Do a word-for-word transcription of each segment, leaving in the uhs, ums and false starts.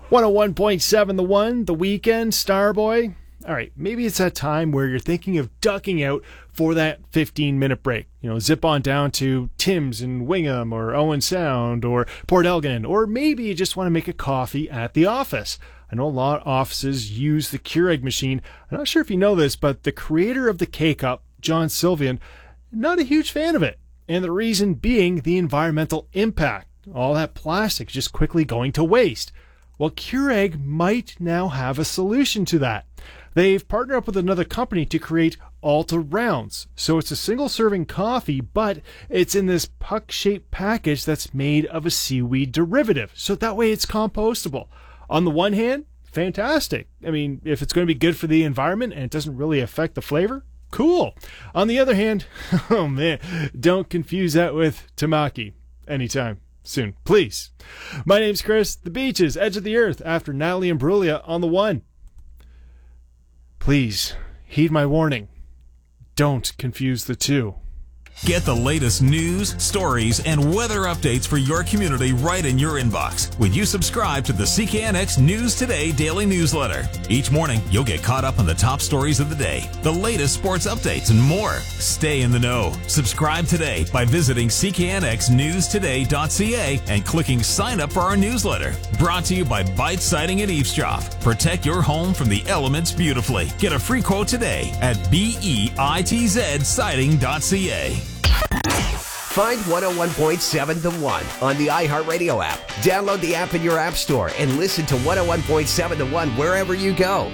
one oh one point seven The One, The Weekend, Starboy. All right, maybe it's that time where you're thinking of ducking out for that fifteen-minute break. You know, zip on down to Tim's in Wingham or Owen Sound or Port Elgin, or maybe you just want to make a coffee at the office. I know a lot of offices use the Keurig machine. I'm not sure if you know this, but the creator of the K-Cup, John Sylvian, not a huge fan of it. And the reason being the environmental impact. All that plastic just quickly going to waste. Well, Keurig might now have a solution to that. They've partnered up with another company to create Alta Rounds. So it's a single-serving coffee, but it's in this puck-shaped package that's made of a seaweed derivative. So that way it's compostable. On the one hand, fantastic. I mean, if it's going to be good for the environment and it doesn't really affect the flavor, cool. On the other hand, oh man, don't confuse that with Tamaki anytime soon, please. My name's Chris. The Beaches, Edge of the Earth, after Natalie Imbruglia on the One. Please, heed my warning. Don't confuse the two. Get the latest news, stories, and weather updates for your community right in your inbox when you subscribe to the C K N X News Today daily newsletter. Each morning, you'll get caught up on the top stories of the day, the latest sports updates, and more. Stay in the know. Subscribe today by visiting c k n x news today dot c a and clicking sign up for our newsletter. Brought to you by Bite Siding and Eavesdrop. Protect your home from the elements beautifully. Get a free quote today at bitz siding dot c a. Find one oh one point seven The One on the iHeartRadio app. Download the app in your app store and listen to one oh one point seven The One wherever you go.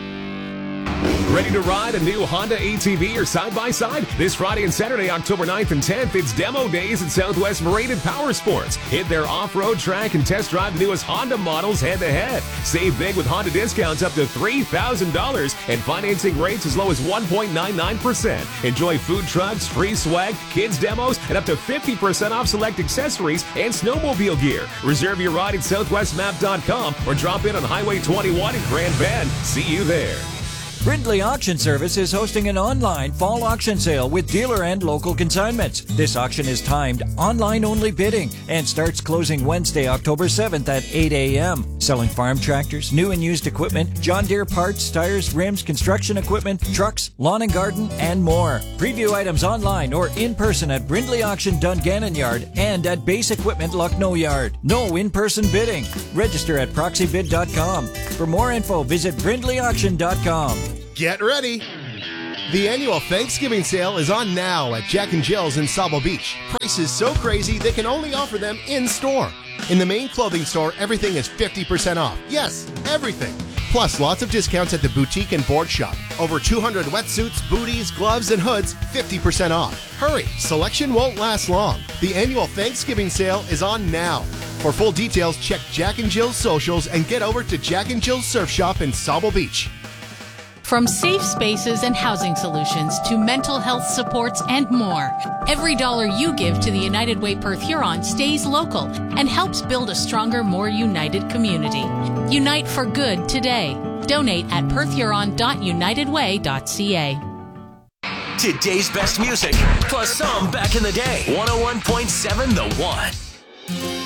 Ready to ride a new Honda A T V or side-by-side? This Friday and Saturday, October ninth and tenth, it's demo days at Southwest Marated Power Sports. Hit their off-road track and test drive the newest Honda models head-to-head. Save big with Honda discounts up to three thousand dollars and financing rates as low as one point nine nine percent. Enjoy food trucks, free swag, kids demos, and up to fifty percent off select accessories and snowmobile gear. Reserve your ride at southwest map dot com or drop in on Highway twenty-one in Grand Bend. See you there. Brindley Auction Service is hosting an online fall auction sale with dealer and local consignments. This auction is timed online-only bidding and starts closing Wednesday, October seventh at eight a.m. Selling farm tractors, new and used equipment, John Deere parts, tires, rims, construction equipment, trucks, lawn and garden, and more. Preview items online or in person at Brindley Auction Dungannon Yard and at Base Equipment Lucknow Yard. No in-person bidding. Register at proxy bid dot com. For more info, visit brindley auction dot com. Get ready! The annual Thanksgiving sale is on now at Jack and Jill's in Sabo Beach. Prices so crazy they can only offer them in-store. In the main clothing store, everything is fifty percent off. Yes, everything. Plus, lots of discounts at the boutique and board shop. Over two hundred wetsuits, booties, gloves, and hoods, fifty percent off. Hurry, selection won't last long. The annual Thanksgiving sale is on now. For full details, check Jack and Jill's socials and get over to Jack and Jill's Surf Shop in Sabo Beach. From safe spaces and housing solutions to mental health supports and more, every dollar you give to the United Way Perth Huron stays local and helps build a stronger, more united community. Unite for good today. Donate at perth huron dot united way dot c a. Today's best music, plus some back in the day. one oh one point seven The One.